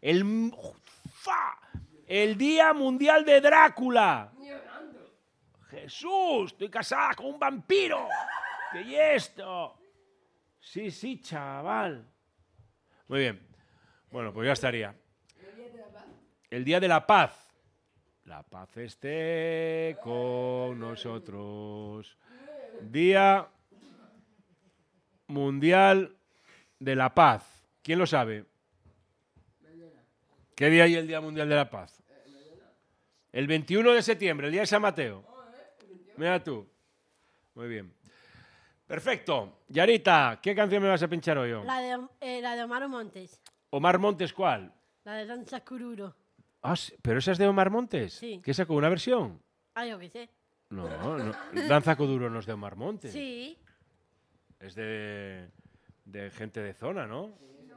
El Día Mundial de Drácula. Jesús, estoy casada con un vampiro. ¿Qué es esto? Sí, chaval. Muy bien. Bueno, pues ya estaría. El Día de la Paz. La paz esté con nosotros. Día Mundial de la Paz. ¿Quién lo sabe? ¿Qué día hay el Día Mundial de la Paz? El 21 de septiembre, el día de San Mateo. Mira tú. Muy bien. Perfecto. Yarita, ¿qué canción me vas a pinchar hoy? La de Omar Montes. ¿Omar Montes cuál? La de Danza Cururo. Ah, ¿pero esa es de Omar Montes? Sí. ¿Qué sacó? ¿Una versión? Ah, yo qué sé. No. Danza Kuduro no es de Omar Montes. Sí. Es de gente de zona, ¿no?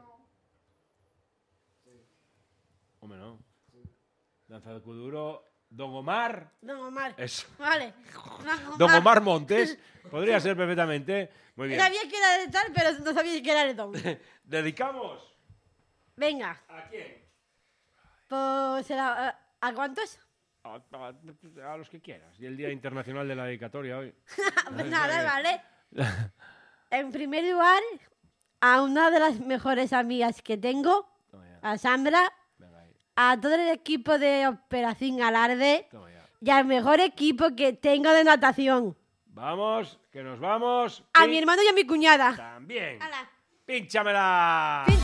Hombre, no. Danza Kuduro, Don Omar. Don Omar. Eso. Vale. Don Omar Montes. Podría ser perfectamente. Muy bien. Sabía que era de tal, pero no sabía que era de Don. ¿Dedicamos? Venga. ¿A quién? Pues ¿a cuántos? A los que quieras. Y el Día Internacional de la Dedicatoria hoy. Pues nada, vale. En primer lugar, a una de las mejores amigas que tengo, a Sandra, a todo el equipo de Operación Alarde y al mejor equipo que tengo de natación. Vamos, que nos vamos. A mi hermano y a mi cuñada. También. ¡Hala! ¡Pínchamela!